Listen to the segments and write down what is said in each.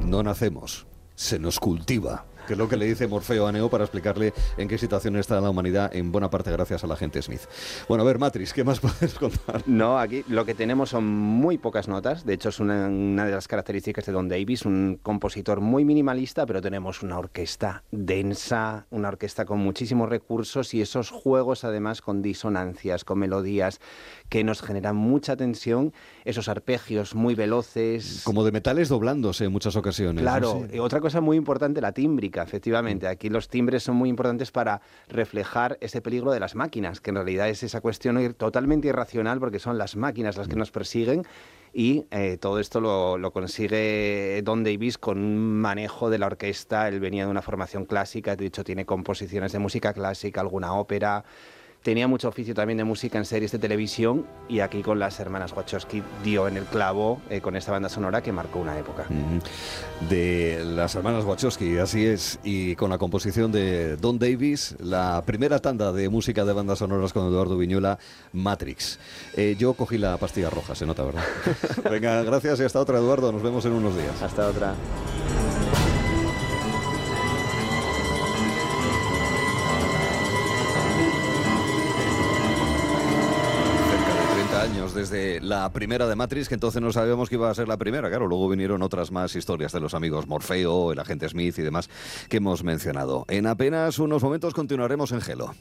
no nacemos, se nos cultiva. Que es lo que le dice Morfeo a Neo para explicarle en qué situación está la humanidad, en buena parte gracias al agente Smith. Bueno, a ver, Matrix, ¿qué más puedes contar? No, aquí lo que tenemos son muy pocas notas. De hecho, es una de las características de Don Davis, un compositor muy minimalista, pero tenemos una orquesta densa, una orquesta con muchísimos recursos y esos juegos, además, con disonancias, con melodías que nos generan mucha tensión, esos arpegios muy veloces. Como de metales doblándose en muchas ocasiones. Claro, ¿no? Sí. Otra cosa muy importante, la tímbrica, efectivamente. Aquí los timbres son muy importantes para reflejar ese peligro de las máquinas, que en realidad es esa cuestión totalmente irracional porque son las máquinas las que nos persiguen y todo esto lo consigue Don Davis con un manejo de la orquesta. Él venía de una formación clásica, de hecho tiene composiciones de música clásica, alguna ópera. Tenía mucho oficio también de música en series de televisión y aquí con las hermanas Wachowski dio en el clavo con esta banda sonora que marcó una época. De las hermanas Wachowski, así es, y con la composición de Don Davis, la primera tanda de música de bandas sonoras con Eduardo Viñuela, Matrix. Yo cogí la pastilla roja, se nota, ¿verdad? Venga, gracias y hasta otra, Eduardo, nos vemos en unos días. Hasta otra. Años desde la primera de Matrix, que entonces no sabíamos que iba a ser la primera, claro, luego vinieron otras más historias de los amigos Morfeo, el agente Smith y demás que hemos mencionado. En apenas unos momentos continuaremos en Gelo.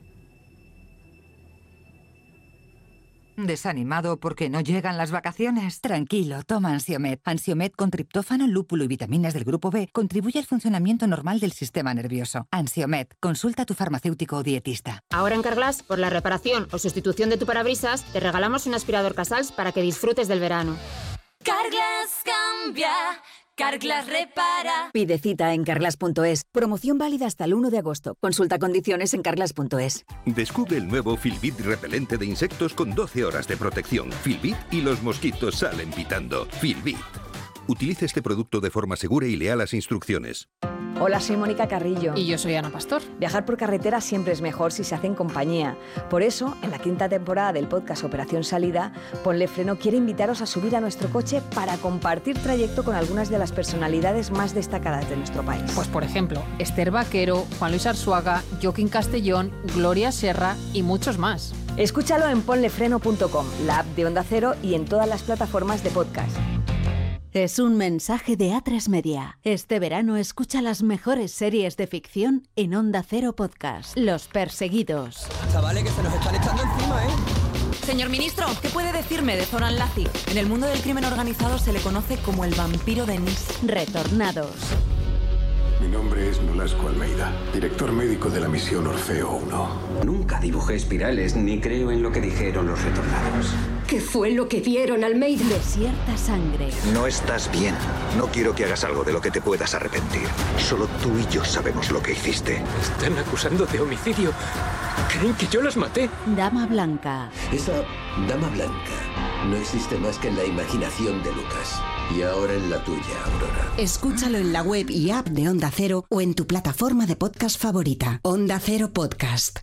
¿Desanimado porque no llegan las vacaciones? Tranquilo, toma Ansiomed. Ansiomed con triptófano, lúpulo y vitaminas del grupo B contribuye al funcionamiento normal del sistema nervioso. Ansiomed, consulta a tu farmacéutico o dietista. Ahora en Carglass, por la reparación o sustitución de tu parabrisas, te regalamos un aspirador Casals para que disfrutes del verano. Carglass cambia, Carglass repara. Pide cita en carglass.es. Promoción válida hasta el 1 de agosto. Consulta condiciones en carglass.es. Descubre el nuevo Filbit repelente de insectos con 12 horas de protección. Filbit y los mosquitos salen pitando. Filbit. Utilice este producto de forma segura y lea las instrucciones. Hola, soy Mónica Carrillo. Y yo soy Ana Pastor. Viajar por carretera siempre es mejor si se hace en compañía. Por eso, en la 5ª temporada del podcast Operación Salida, Ponle Freno quiere invitaros a subir a nuestro coche para compartir trayecto con algunas de las personalidades más destacadas de nuestro país. Pues por ejemplo, Esther Vaquero, Juan Luis Arzuaga, Joaquín Castellón, Gloria Serra y muchos más. Escúchalo en ponlefreno.com, la app de Onda Cero y en todas las plataformas de podcast. Es un mensaje de A3 Media. Este verano escucha las mejores series de ficción en Onda Cero Podcast. Los Perseguidos. Chavales, que se nos están echando encima, ¿eh? Señor ministro, ¿qué puede decirme de Zoran Lazi? En el mundo del crimen organizado se le conoce como el vampiro de Nice. Retornados. Mi nombre es Nolasco Almeida, director médico de la misión Orfeo 1. Nunca dibujé espirales ni creo en lo que dijeron los retornados. ¿Qué fue lo que vieron, Almeida? Desierta sangre. No estás bien. No quiero que hagas algo de lo que te puedas arrepentir. Solo tú y yo sabemos lo que hiciste. Me están acusando de homicidio. ¿Creen que yo los maté? Dama Blanca. Esa Dama Blanca no existe más que en la imaginación de Lucas. Y ahora en la tuya, Aurora. Escúchalo en la web y app de Onda Cero o en tu plataforma de podcast favorita. Onda Cero Podcast.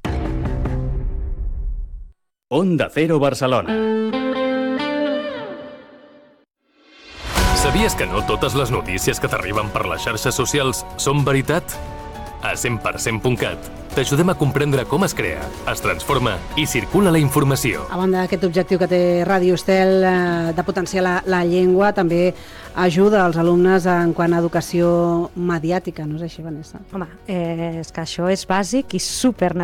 Onda Cero Barcelona. Sabies que no totes les notícies que t'arriben per les xarxes socials són veritat? A 100%.cat t'ajudem a comprendre com es crea, es transforma i circula la informació. A banda d'aquest objectiu que té Ràdio Estel de potenciar la llengua, també ajuda als alumnes en quant a educació mediàtica, no és així, Vanessa? Home, és que això és bàsic i super